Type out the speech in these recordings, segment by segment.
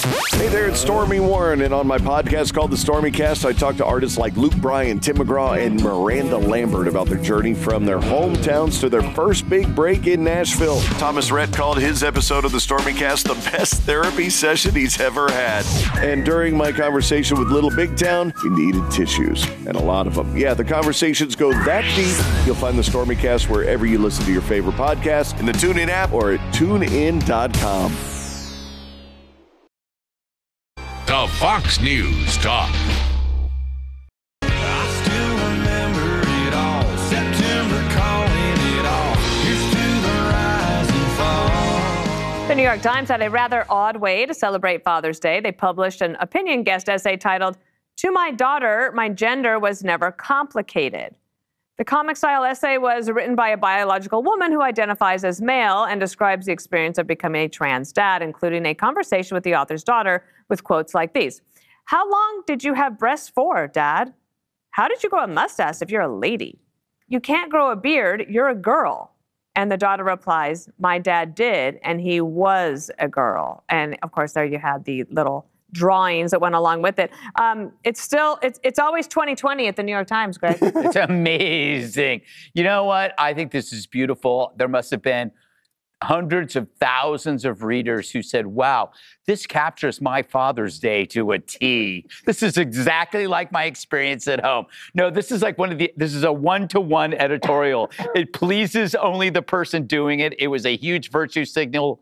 Hey there, it's Stormy Warren, and on my podcast called The Stormy Cast, I talk to artists like Luke Bryan, Tim McGraw, and Miranda Lambert about their journey from their hometowns to their first big break in Nashville. Thomas Rhett called his episode of The Stormy Cast the best therapy session he's ever had. And during my conversation with Little Big Town, we needed tissues, and a lot of them. Yeah, the conversations go that deep. You'll find The Stormy Cast wherever you listen to your favorite podcast, in the TuneIn app or at tunein.com. The Fox News Talk. I still remember it all. September calling it all. Here's to the rise and fall. The New York Times had a rather odd way to celebrate Father's Day. They published an opinion guest essay titled, "To My Daughter, My Gender Was Never Complicated." The comic-style essay was written by a biological woman who identifies as male and describes the experience of becoming a trans dad, including a conversation with the author's daughter with quotes like these. "How long did you have breasts for, Dad? How did you grow a mustache if you're a lady? You can't grow a beard, you're a girl." And the daughter replies, "My dad did, and he was a girl." And of course, there you had the little drawings that went along with it. It's always 2020 at the New York Times, Greg. It's amazing. You know what? I think this is beautiful. There must have been hundreds of thousands of readers who said, wow, this captures my Father's Day to a T. This is exactly like my experience at home. No, this is like this is a one-to-one editorial. It pleases only the person doing it. It was a huge virtue signal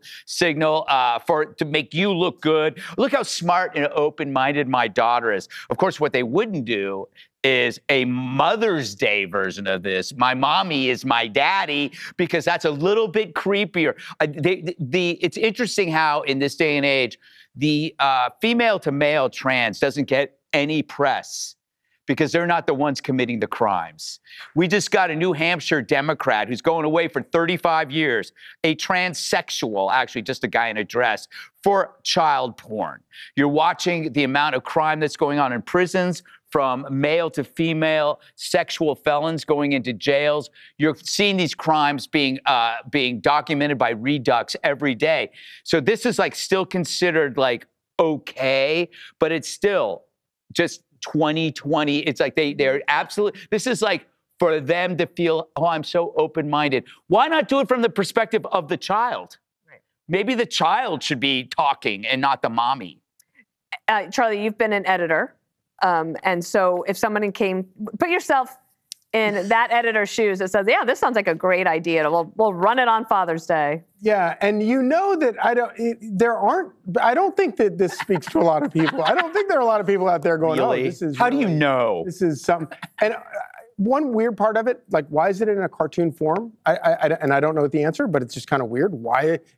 to make you look good. Look how smart and open-minded my daughter is. Of course, what they wouldn't do is a Mother's Day version of this. My mommy is my daddy, because that's a little bit creepier. It's interesting how in this day and age, the female to male trans doesn't get any press because they're not the ones committing the crimes. We just got a New Hampshire Democrat who's going away for 35 years, a transsexual, actually just a guy in a dress, for child porn. You're watching the amount of crime that's going on in prisons, from male to female sexual felons going into jails. You're seeing these crimes being documented by Redux every day. So this is like still considered like okay, but it's still just 2020. It's like they're absolutely, this is like for them to feel, oh, I'm so open-minded. Why not do it from the perspective of the child? Right. Maybe the child should be talking and not the mommy. Charlie, you've been an editor. And so if someone put yourself in that editor's shoes that says, yeah, this sounds like a great idea. We'll run it on Father's Day. Yeah, and you know that I don't think that this speaks to a lot of people. I don't think there are a lot of people out there going, really? Oh, this is How do you know? This is something. And one weird part of it, like, why is it in a cartoon form? And I don't know the answer, but it's just kind of weird. Why